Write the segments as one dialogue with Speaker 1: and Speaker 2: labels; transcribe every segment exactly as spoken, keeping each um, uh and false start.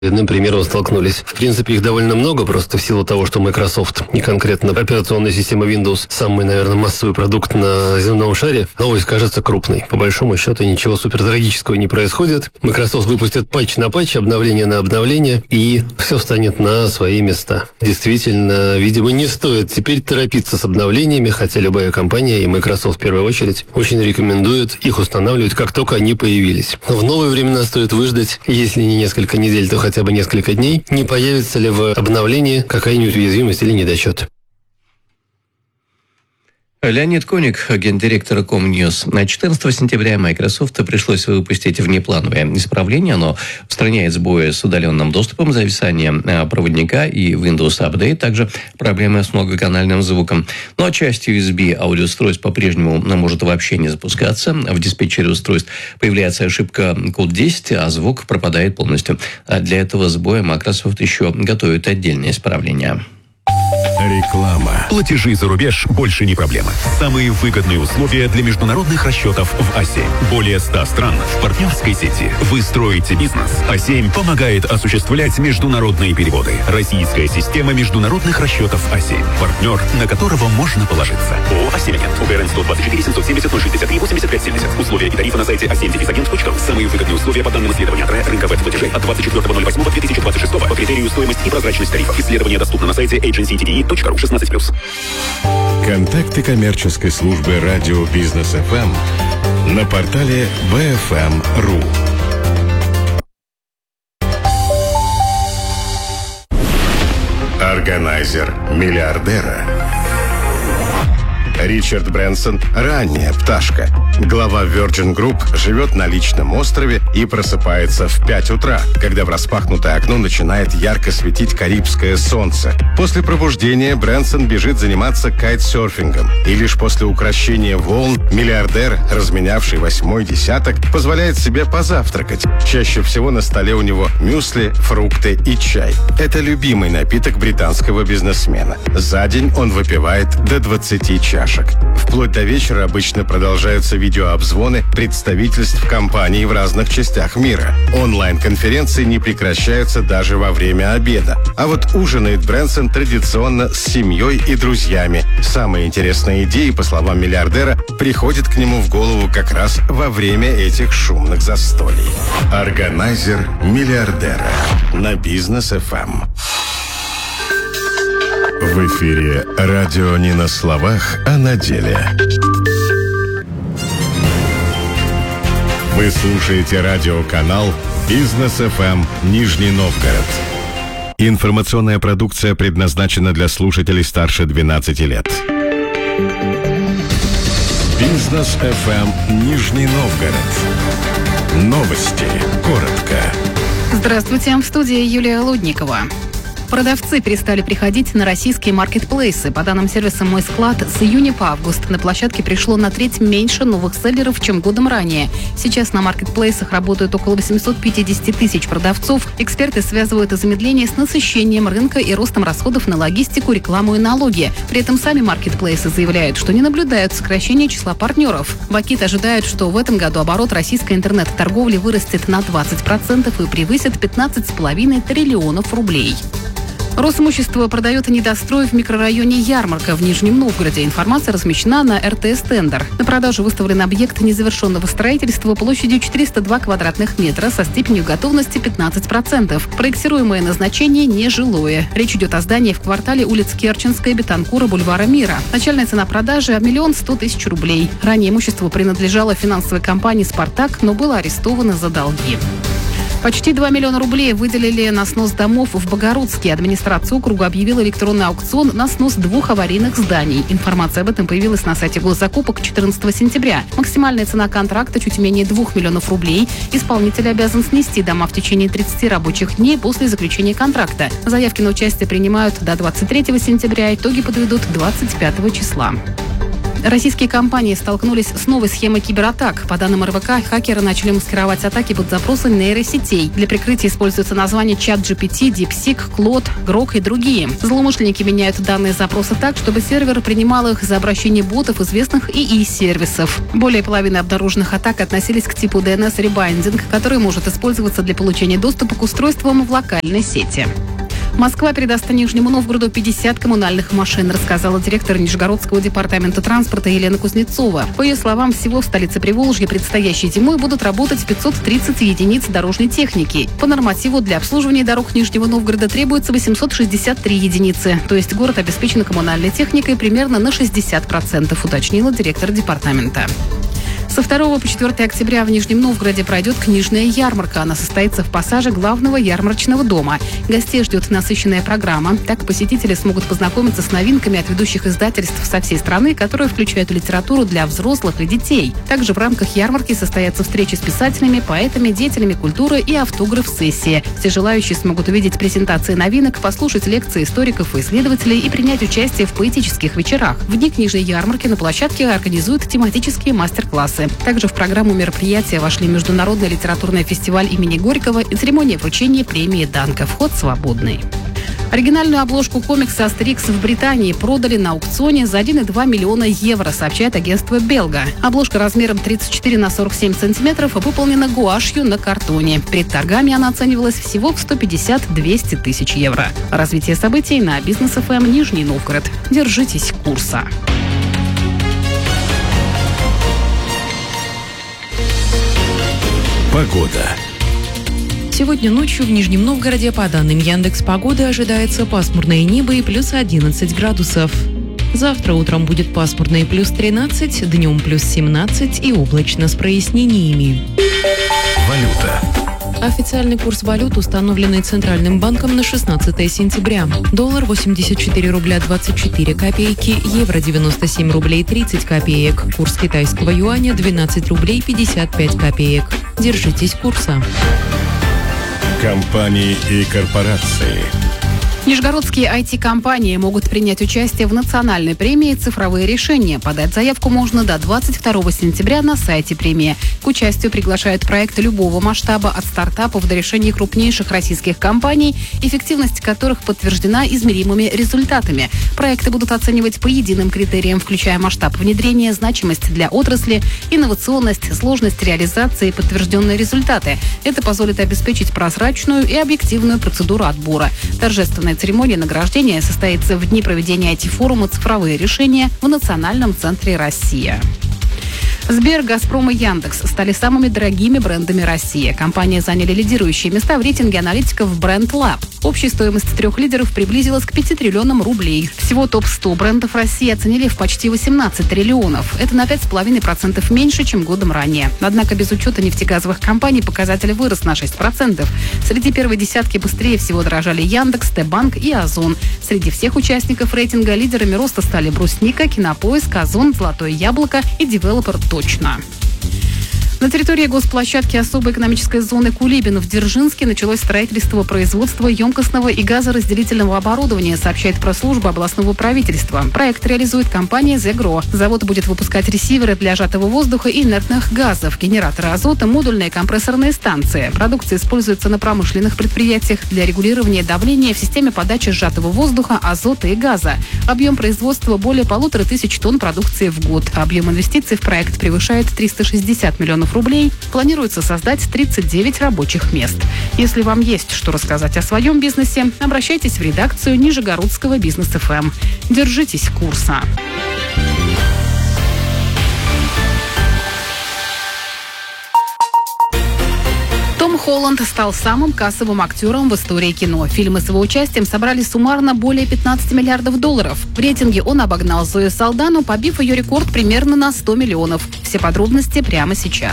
Speaker 1: Одним примером столкнулись. В принципе, их довольно много, просто в силу того, что Microsoft и конкретно операционная система Windows самый, наверное, массовый продукт на земном шаре, новость кажется крупной. По большому счету ничего супер трагического не происходит. Microsoft выпустит патч на патч, обновление на обновление, и все встанет на свои места. Действительно, видимо, не стоит теперь торопиться с обновлениями, хотя любая компания, и Microsoft в первую очередь, очень рекомендует их устанавливать, как только они появились. В новые времена стоит выждать, если не несколько недель, то хотя хотя бы несколько дней, не появится ли в обновлении какая-нибудь уязвимость или недочет.
Speaker 2: Леонид Коник, гендиректор Комньюз. четырнадцатого сентября Microsoft пришлось выпустить внеплановое исправление. Оно устраняет сбои с удаленным доступом, зависание проводника и Windows Update, также проблемы с многоканальным звуком. Но часть ю эс би аудиоустройств по-прежнему может вообще не запускаться. В диспетчере устройств появляется ошибка код десять, а звук пропадает полностью. А для этого сбоя Microsoft еще готовит отдельное исправление.
Speaker 3: Реклама. Платежи за рубеж больше не проблема. Самые выгодные условия для международных расчетов в а семь. Более ста стран в партнерской сети. Вы строите бизнес. а семь помогает осуществлять международные переводы. Российская система международных расчетов а семь. Партнер, на которого можно положиться. ООО «а семь Агент». УГРН сто двадцать четыре семьсот семьдесят ноль шестьдесят три восемьдесят пять семьдесят. Условия и тарифы на сайте а семь агент точка ком. Самые выгодные условия по данным исследования рынка веб-платежей от двадцать четвёртого ноль восьмого две тысячи двадцать шестого по критерию стоимость и прозрачность тарифов. Исследование доступно на сайте эйдженси ти ди и точка ру шестнадцать плюс.
Speaker 4: Контакты коммерческой службы радио Бизнес эф эм на портале би эф эм точка ру. Органайзер миллиардера. Ричард Брэнсон – ранняя пташка. Глава Virgin Group живет на личном острове и просыпается в пять утра, когда в распахнутое окно начинает ярко светить карибское солнце. После пробуждения Брэнсон бежит заниматься кайтсерфингом. И лишь после укрощения волн миллиардер, разменявший восьмой десяток, позволяет себе позавтракать. Чаще всего на столе у него мюсли, фрукты и чай. Это любимый напиток британского бизнесмена. За день он выпивает до двадцати чашек. Вплоть до вечера обычно продолжаются видеообзвоны представительств компаний в разных частях мира. Онлайн-конференции не прекращаются даже во время обеда. А вот ужинает Брэнсон традиционно с семьей и друзьями. Самые интересные идеи, по словам миллиардера, приходят к нему в голову как раз во время этих шумных застолий. Органайзер миллиардера на Бизнес эф эм. В эфире радио не на словах, а на деле. Вы слушаете радиоканал Бизнес эф эм Нижний Новгород. Информационная продукция предназначена для слушателей старше двенадцати лет. Бизнес эф эм Нижний Новгород. Новости. Коротко.
Speaker 5: Здравствуйте, в студии Юлия Лудникова. Продавцы перестали приходить на российские маркетплейсы. По данным сервиса «Мой склад», с июня по август на площадке пришло на треть меньше новых селлеров, чем годом ранее. Сейчас на маркетплейсах работают около восемьсот пятьдесят тысяч продавцов. Эксперты связывают замедление с насыщением рынка и ростом расходов на логистику, рекламу и налоги. При этом сами маркетплейсы заявляют, что не наблюдают сокращения числа партнеров. Бакит ожидает, что в этом году оборот российской интернет-торговли вырастет на двадцать процентов и превысит пятнадцать целых пять десятых триллионов рублей. Росимущество продает недострой в микрорайоне Ярмарка в Нижнем Новгороде. Информация размещена на эр тэ эс Тендер. На продажу выставлен объект незавершенного строительства площадью четыреста два квадратных метра со степенью готовности пятнадцать процентов. Проектируемое назначение нежилое. Речь идет о здании в квартале улиц Керченская, Бетанкура, бульвара Мира. Начальная цена продажи – миллион сто тысяч рублей. Ранее имущество принадлежало финансовой компании «Спартак», но было арестовано за долги. Почти два миллиона рублей выделили на снос домов в Богородске. Администрация округа объявила электронный аукцион на снос двух аварийных зданий. Информация об этом появилась на сайте госзакупок четырнадцатого сентября. Максимальная цена контракта чуть менее двух миллионов рублей. Исполнитель обязан снести дома в течение тридцати рабочих дней после заключения контракта. Заявки на участие принимают до двадцать третьего сентября. Итоги подведут двадцать пятого числа. Российские компании столкнулись с новой схемой кибератак. По данным эр вэ ка, хакеры начали маскировать атаки под запросы нейросетей. Для прикрытия используются названия чат джи пи ти, DeepSeek, Claude, Grok и другие. Злоумышленники меняют данные запроса так, чтобы сервер принимал их за обращение ботов известных и и-сервисов. Более половины обнаруженных атак относились к типу ди эн эс-ребайндинг, который может использоваться для получения доступа к устройствам в локальной сети. Москва передаст Нижнему Новгороду пятьдесят коммунальных машин, рассказала директор Нижегородского департамента транспорта Елена Кузнецова. По ее словам, всего в столице Приволжья предстоящей зимой будут работать пятьсот тридцать единиц дорожной техники. По нормативу для обслуживания дорог Нижнего Новгорода требуется восемьсот шестьдесят три единицы. То есть город обеспечен коммунальной техникой примерно на шестьдесят процентов, уточнила директор департамента. Со второго по четвёртое октября в Нижнем Новгороде пройдет книжная ярмарка. Она состоится в пассаже главного ярмарочного дома. Гостей ждет насыщенная программа. Так посетители смогут познакомиться с новинками от ведущих издательств со всей страны, которые включают литературу для взрослых и детей. Также в рамках ярмарки состоятся встречи с писателями, поэтами, деятелями культуры и автограф-сессии. Все желающие смогут увидеть презентации новинок, послушать лекции историков и исследователей и принять участие в поэтических вечерах. В дни книжной ярмарки на площадке организуют тематические мастер-классы. Также в программу мероприятия вошли Международный литературный фестиваль имени Горького и церемония вручения премии Данка. Вход свободный. Оригинальную обложку комикса «Астерикс» в Британии продали на аукционе за один и два миллиона евро, сообщает агентство «Белга». Обложка размером тридцать четыре на сорок семь сантиметров выполнена гуашью на картоне. Перед торгами она оценивалась всего в сто пятьдесят - двести тысяч евро. Развитие событий на Бизнес эф эм Нижний Новгород. Держитесь курса.
Speaker 3: Погода.
Speaker 6: Сегодня ночью в Нижнем Новгороде, по данным Яндекс.Погоды, ожидается пасмурное небо и плюс одиннадцать градусов. Завтра утром будет пасмурно и плюс тринадцать, днем плюс семнадцать и облачно с прояснениями.
Speaker 3: Валюта.
Speaker 6: Официальный курс валют, установленный Центральным банком на шестнадцатое сентября. Доллар восемьдесят четыре рубля двадцать четыре копейки, евро девяносто семь рублей тридцать копеек, курс китайского юаня двенадцать рублей пятьдесят пять копеек. Держитесь курса.
Speaker 3: Компании и корпорации.
Speaker 5: Нижегородские ай ти-компании могут принять участие в национальной премии «Цифровые решения». Подать заявку можно до двадцать второго сентября на сайте премии. К участию приглашают проекты любого масштаба, от стартапов до решений крупнейших российских компаний, эффективность которых подтверждена измеримыми результатами. Проекты будут оценивать по единым критериям, включая масштаб внедрения, значимость для отрасли, инновационность, сложность реализации и подтвержденные результаты. Это позволит обеспечить прозрачную и объективную процедуру отбора. Торжественная церемония награждения состоится в дни проведения ай ти-форума «Цифровые решения» в Национальном центре «Россия». Сбер, Газпром и Яндекс стали самыми дорогими брендами России. Компании заняли лидирующие места в рейтинге аналитиков Brand Lab. Общая стоимость трех лидеров приблизилась к пяти триллионам рублей. Всего топ сто брендов России оценили в почти восемнадцать триллионов. Это на пять целых пять десятых процента меньше, чем годом ранее. Однако без учета нефтегазовых компаний показатель вырос на шесть процентов. Среди первой десятки быстрее всего дорожали Яндекс, Т-Банк и Озон. Среди всех участников рейтинга лидерами роста стали Брусника, Кинопоиск, Озон, Золотое Яблоко и Девелопер Точно. На территории госплощадки особой экономической зоны Кулибин в Дзержинске началось строительство производства емкостного и газоразделительного оборудования, сообщает пресс-служба областного правительства. Проект реализует компания «Зегро». Завод будет выпускать ресиверы для сжатого воздуха и инертных газов, генераторы азота, модульные компрессорные станции. Продукция используется на промышленных предприятиях для регулирования давления в системе подачи сжатого воздуха, азота и газа. Объем производства более полутора тысяч тонн продукции в год. Объем инвестиций в проект превышает триста шестьдесят миллионов рублей. Планируется создать тридцать девять рабочих мест. Если вам есть что рассказать о своем бизнесе, обращайтесь в редакцию Нижегородского Бизнес эф эм. Держитесь курса. Том Холланд стал самым кассовым актером в истории кино. Фильмы с его участием собрали суммарно более пятнадцати миллиардов долларов. В рейтинге он обогнал Зою Салдану, побив ее рекорд примерно на сто миллионов. Все подробности прямо сейчас.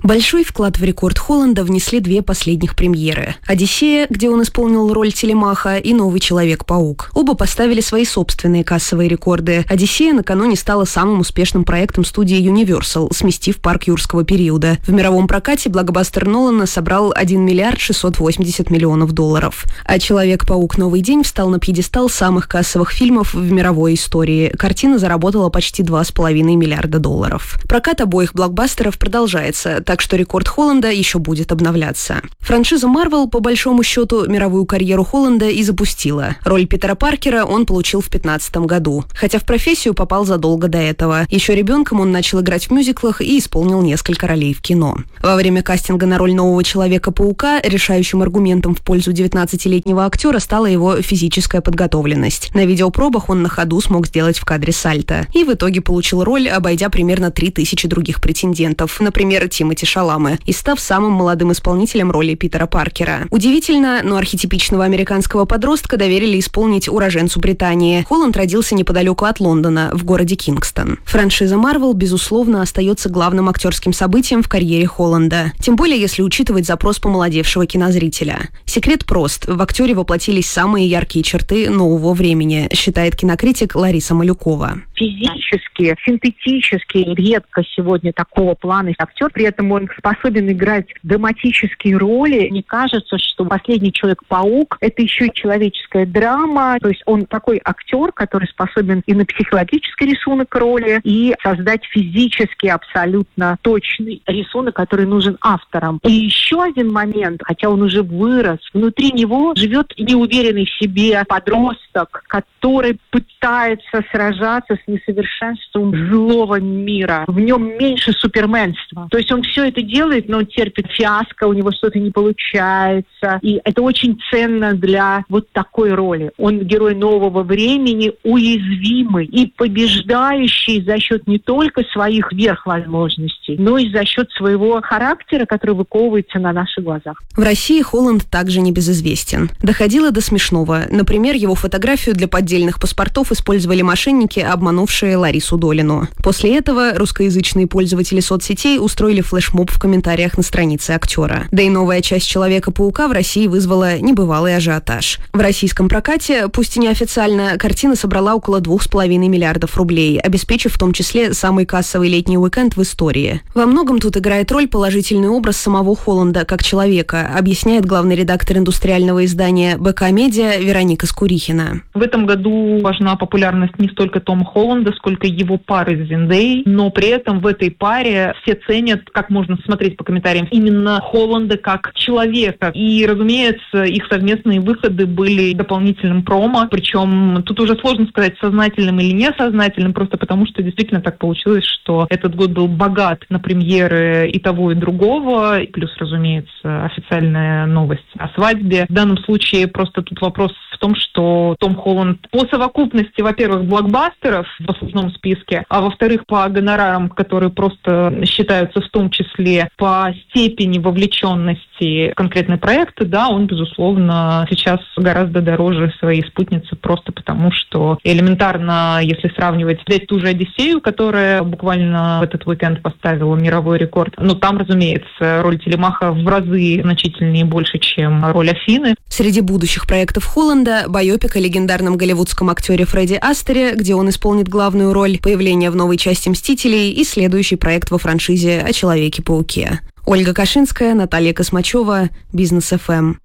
Speaker 7: Большой вклад в рекорд Холланда внесли две последних премьеры. «Одиссея», где он исполнил роль Телемаха, и «Новый Человек-паук». Оба поставили свои собственные кассовые рекорды. «Одиссея» накануне стала самым успешным проектом студии Universal, сместив парк юрского периода. В мировом прокате блокбастер Нолана собрал один миллиард шестьсот восемьдесят миллионов долларов. А «Человек-паук. Новый день» встал на пьедестал самых кассовых фильмов в мировой истории. Картина заработала почти два с половиной миллиарда долларов. Прокат обоих блокбастеров продолжается, так что рекорд Холланда еще будет обновляться. Франшиза Marvel, по большому счету, мировую карьеру Холланда и запустила. Роль Питера Паркера он получил в пятнадцатом году, хотя в профессию попал задолго до этого. Еще ребенком он начал играть в мюзиклах и исполнил несколько ролей в кино. Во время кастинга на роль нового Человека-паука решающим аргументом в пользу девятнадцатилетнего актера стала его физическая подготовленность. На видеопробах он на ходу смог сделать в кадре сальто. И в итоге получил роль, обойдя примерно три тысячи других претендентов, например, Тимоти Шаламе, и став самым молодым исполнителем роли Питера Паркера. Удивительно, но архетипичного американского подростка доверили исполнить уроженцу Британии. Холланд родился неподалеку от Лондона, в городе Кингстон. Франшиза Marvel, безусловно, остается главным актерским событием в карьере Холланда. Тем более, если учитывать запрос помолодевшего кинозрителя. Секрет прост. В актере воплотились самые яркие черты нового времени, считает кинокритик Лариса Малюкова.
Speaker 8: Физически, синтетически, редко сегодня такого плана актер, при этом он способен играть драматические роли. Мне кажется, что «Последний Человек-паук» — это еще и человеческая драма. То есть он такой актер, который способен и на психологический рисунок роли, и создать физически абсолютно точный рисунок, который нужен авторам. И еще один момент, хотя он уже вырос, внутри него живет неуверенный в себе подросток, который пытается сражаться с несовершенством злого мира. В нем меньше суперменства. То есть он все это делает, но он терпит фиаско, у него что-то не получается. И это очень ценно для вот такой роли. Он герой нового времени, уязвимый и побеждающий за счет не только своих верхвозможностей, но и за счет своего характера, который выковывается на наших глазах.
Speaker 7: В России Холланд также небезызвестен. Доходило до смешного. Например, его фотографию для поддельных паспортов использовали мошенники, обманувшие Ларису Долину. После этого русскоязычные пользователи соцсетей устроили флешмоб в комментариях на странице актера. Да и новая часть Человека-паука в России вызвала небывалый ажиотаж. В российском прокате, пусть и неофициально, картина собрала около двух с половиной миллиардов рублей, обеспечив в том числе самый кассовый летний уикенд в истории. Во многом тут играет роль положительный образ самого Холланда как человека, объясняет главный редактор индустриального издания БК Медиа Вероника Скурихина.
Speaker 9: В этом году важна популярность не столько Тома Холланда, сколько его пары с Зендей, но при этом в этой паре все ценят, как можно смотреть по комментариям, именно Холланда как человека. И, разумеется, их совместные выходы были дополнительным промо, причем тут уже сложно сказать, сознательным или несознательным, просто потому что действительно так получилось, что этот год был богат на премьеры и того, и другого, плюс, разумеется, официальная новость о свадьбе. В данном случае просто тут вопрос в том, что Том Холланд по совокупности, во-первых, блокбастеров в послужном списке, а во-вторых, по гонорарам, которые просто считаются в том числе по степени вовлеченности в конкретный проект, да, он, безусловно, сейчас гораздо дороже своей спутницы, просто потому что элементарно, если сравнивать, взять ту же «Одиссею», которая буквально в этот уикенд поставила мировой рекорд, но там, разумеется, роль Телемаха в разы значительнее больше, чем роль Афины.
Speaker 7: Среди будущих проектов Холланда байопик о легендарном голливудском актере Фредди Астере, где он исполнит главную роль, появление в новой части «Мстителей» и следующий проект во франшизе о Человеке-пауке. Ольга Кашинская, Наталья Космачева, Бизнес эф эм.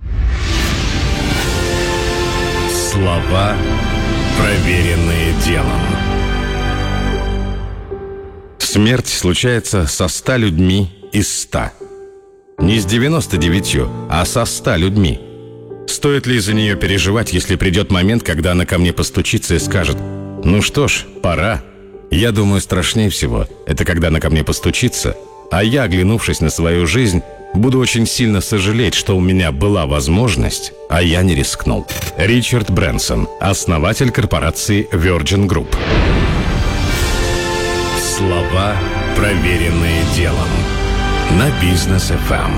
Speaker 4: Слова, проверенные делом. Смерть случается со ста людьми из ста. Не с девяноста девятью, а со ста людьми. Стоит ли за нее переживать, если придет момент, когда она ко мне постучится и скажет: «Ну что ж, пора». Я думаю, страшнее всего это когда она ко мне постучится, а я, оглянувшись на свою жизнь, буду очень сильно сожалеть, что у меня была возможность, а я не рискнул. Ричард Брэнсон, основатель корпорации Virgin Group. Слова, проверенные делом. На Бизнес эф эм.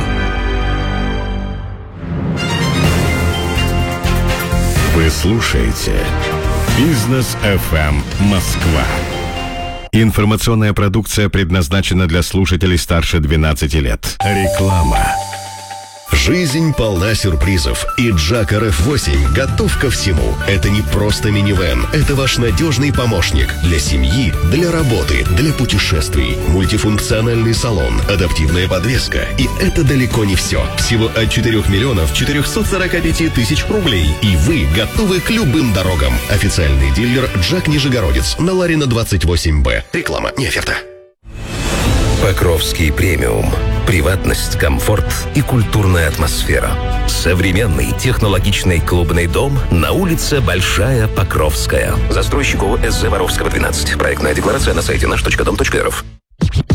Speaker 4: Вы слушаете Бизнес эф эм Москва. Информационная продукция предназначена для слушателей старше двенадцати лет. Реклама.
Speaker 10: Жизнь полна сюрпризов, и Джак эр эф восемь готов ко всему. Это не просто минивэн, это ваш надежный помощник для семьи, для работы, для путешествий. Мультифункциональный салон, адаптивная подвеска. И это далеко не все. Всего от четырёх миллионов четырехсот сорока пяти тысяч рублей. И вы готовы к любым дорогам. Официальный дилер Джак Нижегородец на Ларина двадцать восемь Б. Реклама, не оферта.
Speaker 11: Покровский премиум. Приватность, комфорт и культурная атмосфера. Современный технологичный клубный дом на улице Большая Покровская. Застройщик ООО СЗ Воровского, двенадцать. Проектная декларация на сайте наш точка дом точка эр эф.